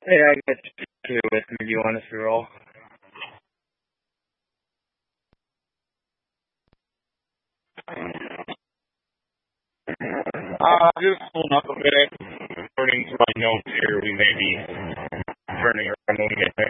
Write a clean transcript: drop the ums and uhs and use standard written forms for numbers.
Hey, I got you here with me. Do you want us to roll? Just pulling up a bit. According to my notes here, we may be turning around when we get